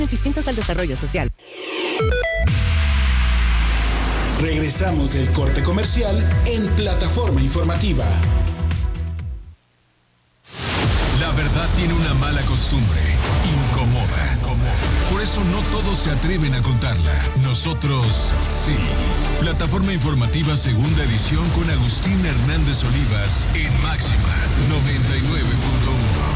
distintos al desarrollo social. Regresamos del corte comercial en Plataforma Informativa. La verdad tiene una mala costumbre, incomoda. Por eso no todos se atreven a contarla. Nosotros sí. Plataforma Informativa Segunda Edición con Agustín Hernández Olivas en Máxima 99.1.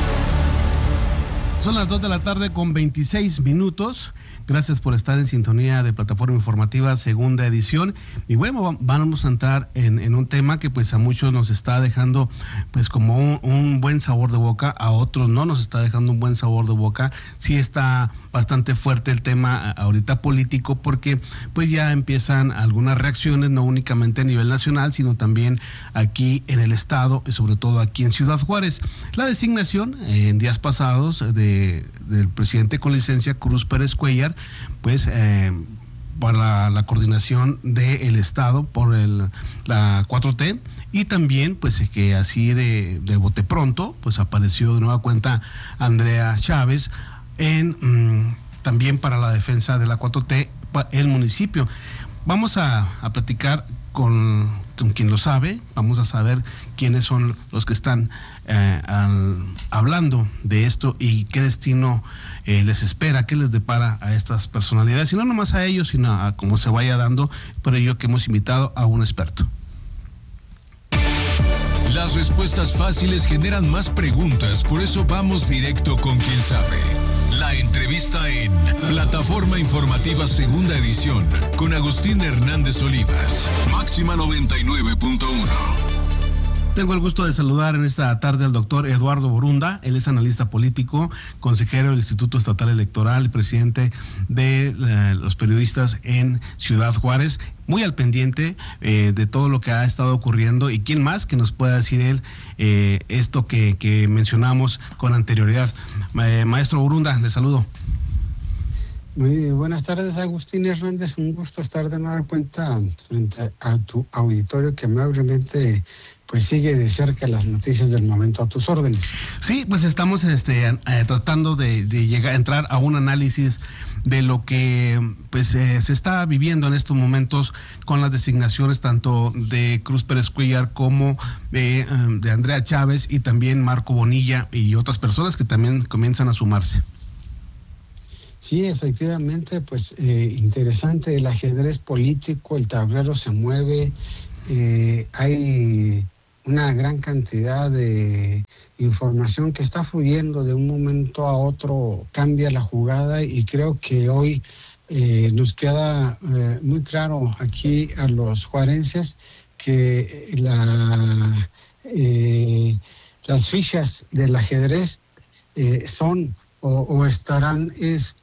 Son las 2 de la tarde con 26 minutos. Gracias por estar en sintonía de Plataforma Informativa Segunda Edición. Y bueno, vamos a entrar en un tema que pues a muchos nos está dejando pues como un buen sabor de boca, a otros no nos está dejando un buen sabor de boca. Sí está bastante fuerte el tema ahorita político, porque pues ya empiezan algunas reacciones, no únicamente a nivel nacional, sino también aquí en el estado y sobre todo aquí en Ciudad Juárez. La designación en días pasados del presidente con licencia Cruz Pérez Cuéllar, pues para la coordinación del Estado por la 4T, y también pues que así de bote pronto pues apareció de nueva cuenta Andrea Chávez también para la defensa de la 4T el municipio. Vamos a platicar con quien lo sabe, vamos a saber quiénes son los que están hablando de esto y qué destino les espera, qué les depara a estas personalidades, y no nomás a ellos, sino a cómo se vaya dando. Por ello que hemos invitado a un experto. Las respuestas fáciles generan más preguntas, por eso vamos directo con quien sabe. La entrevista en Plataforma Informativa Segunda Edición con Agustín Hernández Olivas, Máxima 99.1. Tengo el gusto de saludar en esta tarde al doctor Eduardo Borunda. Él es analista político, consejero del Instituto Estatal Electoral, presidente de los periodistas en Ciudad Juárez, muy al pendiente de todo lo que ha estado ocurriendo. Y quién más que nos pueda decir él esto que mencionamos con anterioridad. Maestro Borunda, le saludo. Muy buenas tardes, Agustín Hernández. Un gusto estar de nueva cuenta frente a tu auditorio que amablemente pues sigue de cerca las noticias del momento. A tus órdenes. Sí, pues estamos tratando de llegar a entrar a un análisis de lo que pues se está viviendo en estos momentos con las designaciones tanto de Cruz Pérez Cuéllar como de Andrea Chávez, y también Marco Bonilla y otras personas que también comienzan a sumarse. Sí, efectivamente, pues interesante el ajedrez político, el tablero se mueve, hay una gran cantidad de información que está fluyendo de un momento a otro, cambia la jugada, y creo que hoy nos queda muy claro aquí a los juarenses que las fichas del ajedrez son o estarán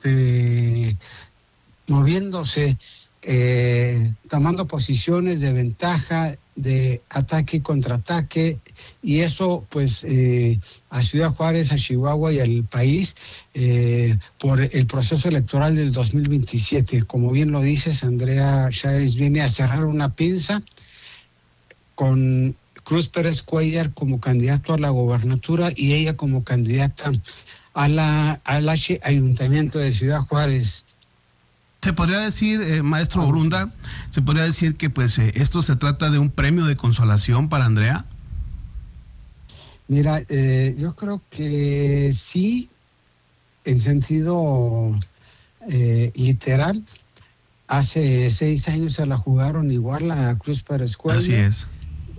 moviéndose, tomando posiciones de ventaja, de ataque y contraataque, y eso pues a Ciudad Juárez, a Chihuahua y al país por el proceso electoral del 2027. Como bien lo dices, Andrea Chávez viene a cerrar una pinza con Cruz Pérez Cuéllar como candidato a la gobernatura y ella como candidata al Ayuntamiento de Ciudad Juárez. Se podría decir, maestro Borunda, se podría decir que pues esto se trata de un premio de consolación para Andrea. Mira, yo creo que sí, en sentido literal. Hace 6 años se la jugaron igual a Cruz Pérez Cuéllar. Así es.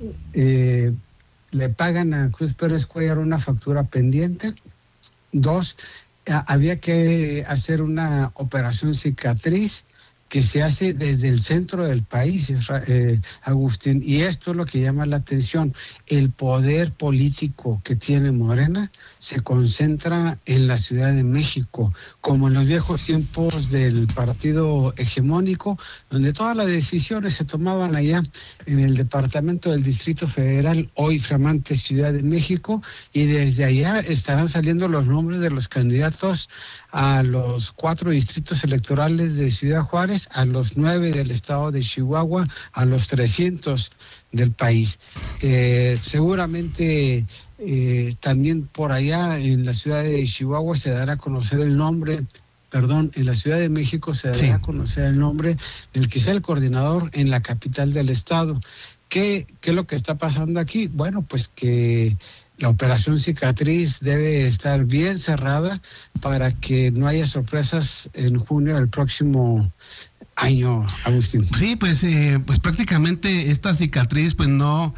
Le pagan a Cruz Pérez Cuéllar una factura pendiente. 2, había que hacer una operación cicatriz que se hace desde el centro del país, Agustín, y esto es lo que llama la atención. El poder político que tiene Morena se concentra en la Ciudad de México, como en los viejos tiempos del partido hegemónico, donde todas las decisiones se tomaban allá en el departamento del Distrito Federal, hoy flamante Ciudad de México, y desde allá estarán saliendo los nombres de los candidatos a los 4 distritos electorales de Ciudad Juárez, a los 9 del estado de Chihuahua, a los 300 del país. Seguramente también por allá en la ciudad de Chihuahua se dará a conocer el nombre en la Ciudad de México se dará a conocer el nombre del que sea el coordinador en la capital del estado. ¿Qué es lo que está pasando aquí? Bueno, pues que la operación cicatriz debe estar bien cerrada para que no haya sorpresas en junio del próximo año, Agustín. Sí, pues prácticamente esta cicatriz pues no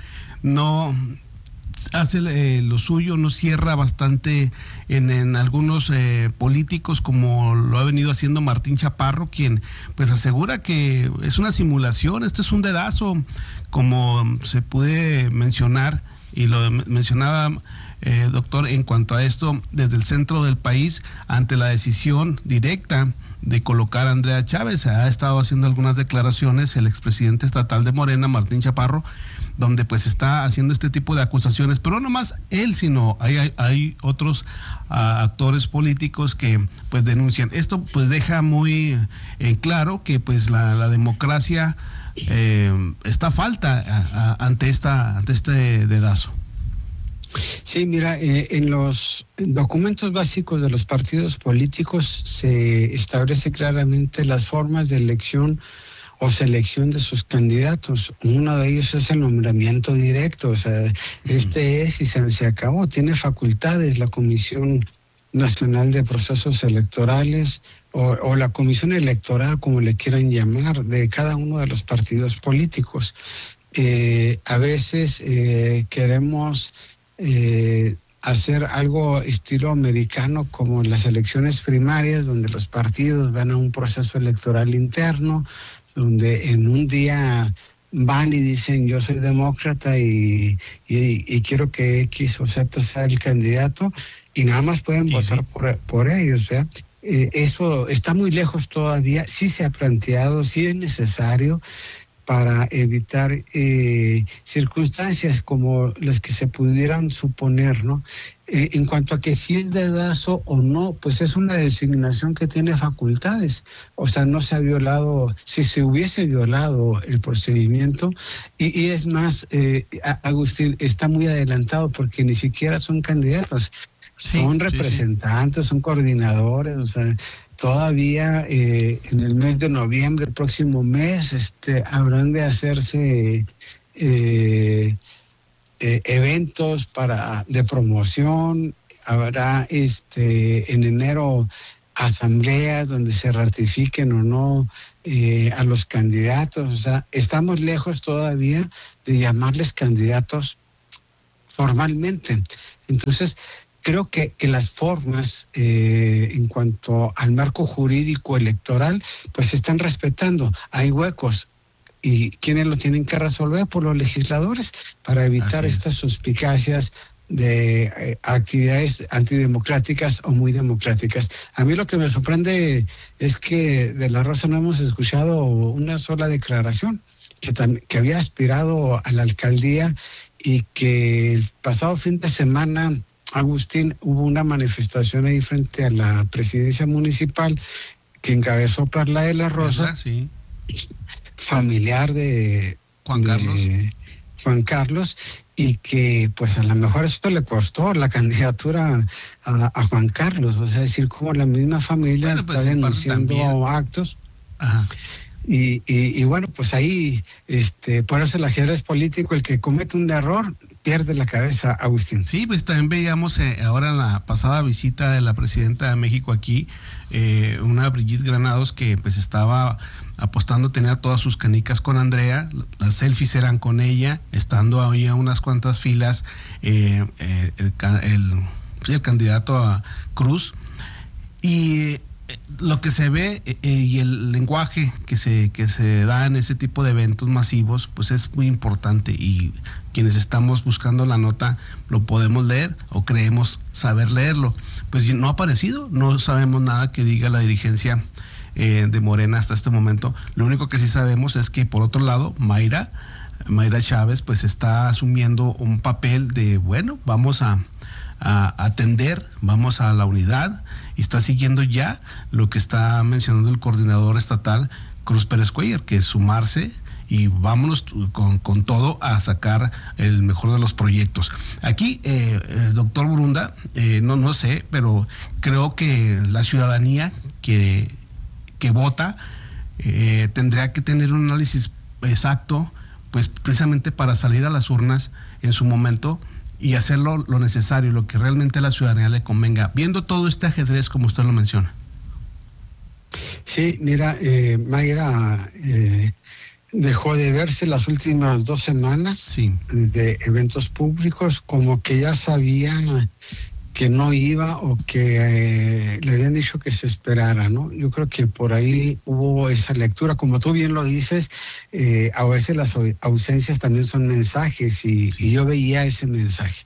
hace lo suyo, no cierra bastante en algunos políticos, como lo ha venido haciendo Martín Chaparro, quien pues asegura que es una simulación, este es un dedazo, como se puede mencionar, y lo mencionaba doctor, en cuanto a esto, desde el centro del país, ante la decisión directa de colocar a Andrea Chávez. Ha estado haciendo algunas declaraciones el expresidente estatal de Morena, Martín Chaparro, donde pues está haciendo este tipo de acusaciones, pero no más él, sino hay otros actores políticos que pues denuncian. Esto pues deja muy claro que pues la democracia está a falta ante este dedazo. Sí, mira, en los documentos básicos de los partidos políticos se establece claramente las formas de elección o selección de sus candidatos. Uno de ellos es el nombramiento directo, o sea, este es y se acabó. Tiene facultades la Comisión Nacional de Procesos Electorales o la Comisión Electoral, como le quieran llamar, de cada uno de los partidos políticos. A veces queremos hacer algo estilo americano, como las elecciones primarias, donde los partidos van a un proceso electoral interno, donde en un día van y dicen yo soy demócrata y quiero que X o Z sea el candidato, y nada más pueden votar por ellos, ¿verdad? Eso está muy lejos todavía. Sí se ha planteado, sí es necesario para evitar circunstancias como las que se pudieran suponer, ¿no? En cuanto a que si es dedazo o no, pues es una designación que tiene facultades. O sea, no se ha violado, si se hubiese violado el procedimiento, y es más, Agustín, está muy adelantado porque ni siquiera son candidatos. Son representantes, son coordinadores, o sea, todavía en el mes de noviembre, el próximo mes, habrán de hacerse eventos de promoción, habrá en enero asambleas donde se ratifiquen o no a los candidatos. O sea, estamos lejos todavía de llamarles candidatos formalmente. Entonces, creo que las formas en cuanto al marco jurídico electoral pues se están respetando. Hay huecos, y ¿quiénes lo tienen que resolver? Por los legisladores, para evitar estas suspicacias de actividades antidemocráticas o muy democráticas. A mí lo que me sorprende es que de la Rosa no hemos escuchado una sola declaración, que había aspirado a la alcaldía, y que el pasado fin de semana, Agustín, hubo una manifestación ahí frente a la presidencia municipal que encabezó Perla de la Rosa, familiar de Juan Carlos, y que pues a lo mejor esto le costó la candidatura a Juan Carlos. O sea, decir, como la misma familia está denunciando actos. Ajá. Y bueno, pues ahí, por eso el ajedrez político, el que comete un error, pierde la cabeza, Agustín. Sí, pues también veíamos ahora en la pasada visita de la presidenta de México aquí, una Brigitte Granados que pues estaba apostando, tenía todas sus canicas con Andrea, las selfies eran con ella, estando ahí a unas cuantas filas el candidato a Cruz, y lo que se ve y el lenguaje que se da en ese tipo de eventos masivos pues es muy importante, y quienes estamos buscando la nota lo podemos leer o creemos saber leerlo. Pues no ha aparecido, no sabemos nada que diga la dirigencia de Morena hasta este momento. Lo único que sí sabemos es que por otro lado Mayra Chávez pues está asumiendo un papel de bueno, vamos a atender, vamos a la unidad, y está siguiendo ya lo que está mencionando el coordinador estatal Cruz Pérez Cuellar, que es sumarse y vámonos con todo a sacar el mejor de los proyectos. Aquí, doctor Borunda, no sé, pero creo que la ciudadanía que vota tendría que tener un análisis exacto, pues precisamente para salir a las urnas en su momento y hacer lo necesario, lo que realmente a la ciudadanía le convenga, viendo todo este ajedrez como usted lo menciona. Sí, mira, Mayra, dejó de verse las últimas 2 semanas sí. de eventos públicos, como que ya sabía que no iba o que le habían dicho que se esperara, ¿no? Yo creo que por ahí hubo esa lectura, como tú bien lo dices, a veces las ausencias también son mensajes y yo veía ese mensaje.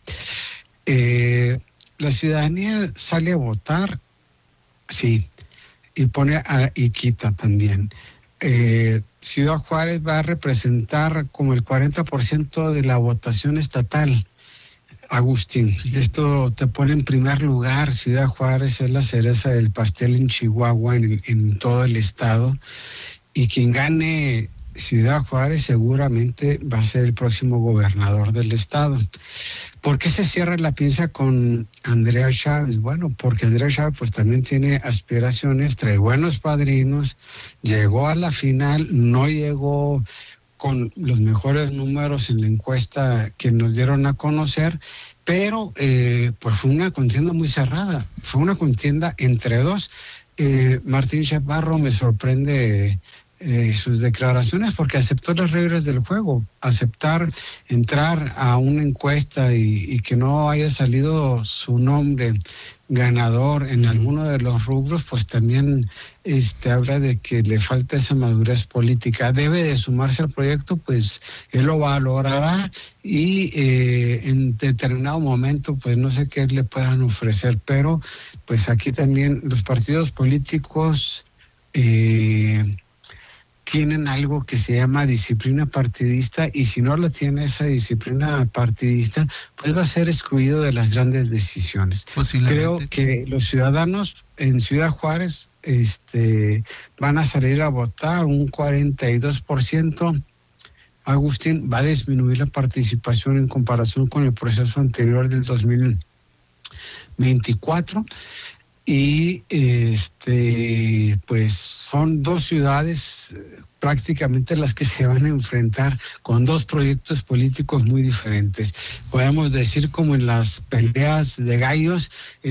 La ciudadanía sale a votar, sí, y y quita también. Ciudad Juárez va a representar como el 40% de la votación estatal. Agustín, sí. Esto te pone en primer lugar. Ciudad Juárez es la cereza del pastel en Chihuahua, en todo el estado, y quien gane Ciudad Juárez seguramente va a ser el próximo gobernador del estado. ¿Por qué se cierra la pinza con Andrea Chávez? Bueno, porque Andrea Chávez pues también tiene aspiraciones, trae buenos padrinos, llegó a la final, no llegó con los mejores números en la encuesta que nos dieron a conocer, pero pues fue una contienda muy cerrada, fue una contienda entre dos. Martín Chaparro me sorprende sus declaraciones porque aceptó las reglas del juego. Aceptar entrar a una encuesta y que no haya salido su nombre ganador en alguno de los rubros, pues también habla de que le falta esa madurez política. Debe de sumarse al proyecto, pues él lo valorará y en determinado momento, pues no sé qué le puedan ofrecer, pero pues aquí también los partidos políticos tienen algo que se llama disciplina partidista, y si no la tiene esa disciplina partidista, pues va a ser excluido de las grandes decisiones. Creo que los ciudadanos en Ciudad Juárez van a salir a votar un 42%. Agustín, va a disminuir la participación en comparación con el proceso anterior del 2024. Y pues son 2 ciudades prácticamente las que se van a enfrentar con 2 proyectos políticos muy diferentes. Podemos decir, como en las peleas de gallos,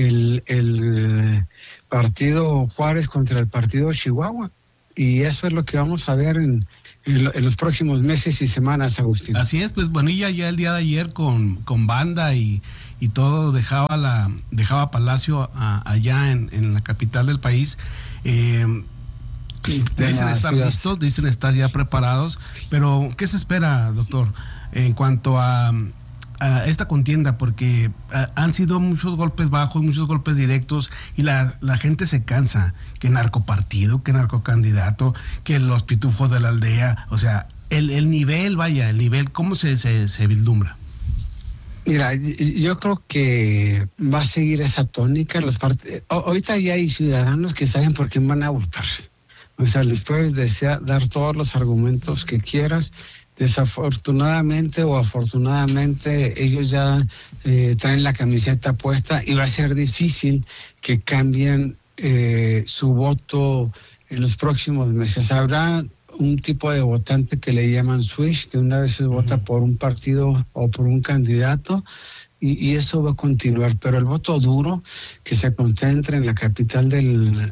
el partido Juárez contra el partido Chihuahua. Y eso es lo que vamos a ver en los próximos meses y semanas, Agustín. Así es, pues Bonilla ya el día de ayer con banda y todo dejaba Palacio allá en la capital del país. Dicen estar listos, dicen estar ya preparados, pero ¿qué se espera, doctor, en cuanto a esta contienda? Porque han sido muchos golpes bajos, muchos golpes directos, y la gente se cansa. Que narcopartido, que narcocandidato, que los pitufos de la aldea, o sea, el nivel, ¿cómo se vislumbra? Mira, yo creo que va a seguir esa tónica. Ahorita ya hay ciudadanos que saben por quién van a votar. O sea, les puedes dar todos los argumentos que quieras. Desafortunadamente o afortunadamente, ellos ya traen la camiseta puesta, y va a ser difícil que cambien su voto en los próximos meses. Habrá un tipo de votante que le llaman switch, que una vez vota por un partido o por un candidato, y eso va a continuar. Pero el voto duro, que se concentra en la capital del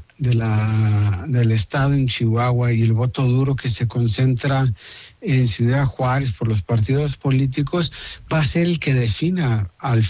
estado, en Chihuahua, y el voto duro que se concentra en Ciudad Juárez por los partidos políticos, va a ser el que defina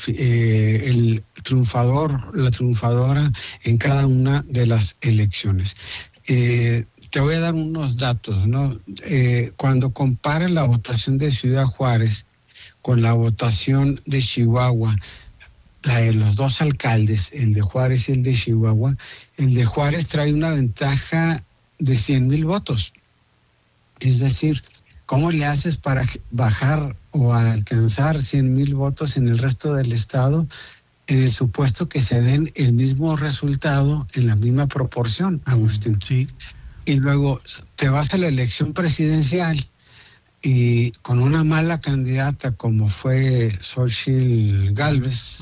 el triunfador, la triunfadora en cada una de las elecciones. Te voy a dar unos datos, ¿no? Cuando comparan la votación de Ciudad Juárez con la votación de Chihuahua, la de los 2 alcaldes, el de Juárez y el de Chihuahua, el de Juárez trae una ventaja de 100,000 votos. Es decir, ¿cómo le haces para bajar o alcanzar 100,000 votos en el resto del estado, en el supuesto que se den el mismo resultado en la misma proporción, Agustín? Sí. Y luego te vas a la elección presidencial y con una mala candidata como fue Xochitl Gálvez,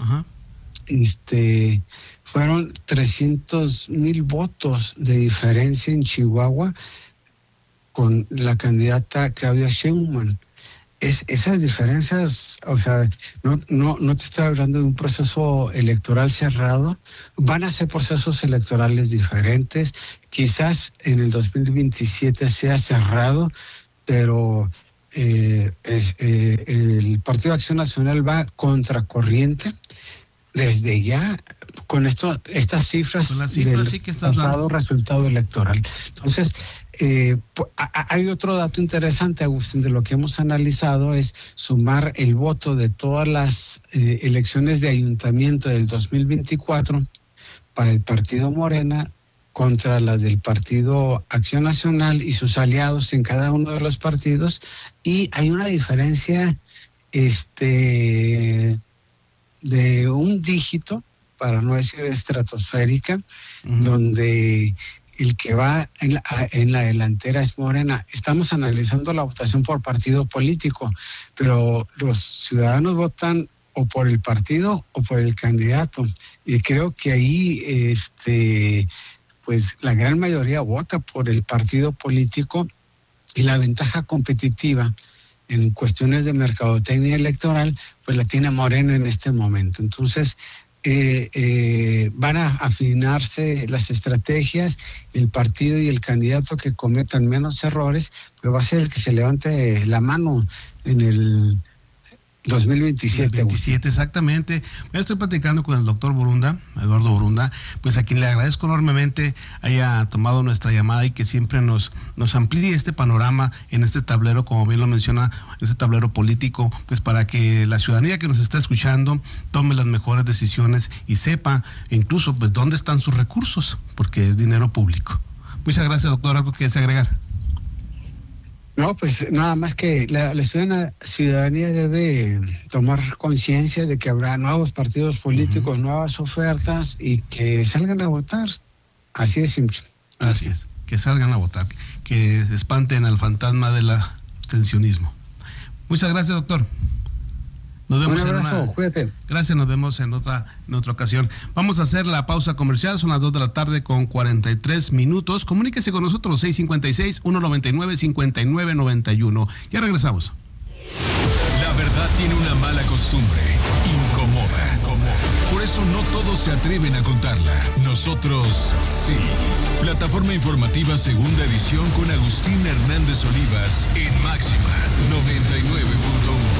fueron 300,000 votos de diferencia en Chihuahua con la candidata Claudia Sheinbaum. Esas diferencias, o sea, no te estoy hablando de un proceso electoral cerrado, van a ser procesos electorales diferentes, quizás en el 2027 sea cerrado, pero el Partido de Acción Nacional va contracorriente desde ya con estas cifras, del sí que estás pasado dando. Resultado electoral. Entonces, hay otro dato interesante, Agustín, de lo que hemos analizado, es sumar el voto de todas las elecciones de ayuntamiento del 2024 para el partido Morena contra las del Partido Acción Nacional y sus aliados en cada uno de los partidos, y hay una diferencia de un dígito, para no decir estratosférica, donde el que va en la delantera es Morena. Estamos analizando la votación por partido político, pero los ciudadanos votan o por el partido o por el candidato, y creo que ahí pues la gran mayoría vota por el partido político, y la ventaja competitiva en cuestiones de mercadotecnia electoral pues la tiene Morena en este momento. Entonces van a afinarse las estrategias, el partido y el candidato que cometan menos errores pues va a ser el que se levante la mano en el 2027. 27, exactamente. Me estoy platicando con el doctor Borunda, Eduardo Borunda, pues a quien le agradezco enormemente haya tomado nuestra llamada y que siempre nos amplíe este panorama en este tablero, como bien lo menciona, este tablero político, pues para que la ciudadanía que nos está escuchando tome las mejores decisiones y sepa incluso pues dónde están sus recursos, porque es dinero público. Muchas gracias, doctor. ¿Algo que desea agregar? No, pues nada más que la ciudadanía debe tomar conciencia de que habrá nuevos partidos políticos, nuevas ofertas, y que salgan a votar. Así de simple. Así es, que salgan a votar, que espanten al fantasma del abstencionismo. Muchas gracias, doctor. Nos vemos. Un abrazo, cuídate. Gracias, nos vemos en otra ocasión. Vamos a hacer la pausa comercial, son las 2 de la tarde con 43 minutos. Comuníquese con nosotros, 656-199-5991. Ya regresamos. La verdad tiene una mala costumbre, incomoda. Por eso no todos se atreven a contarla. Nosotros sí. Plataforma informativa segunda edición con Agustín Hernández Olivas en Máxima 99.1.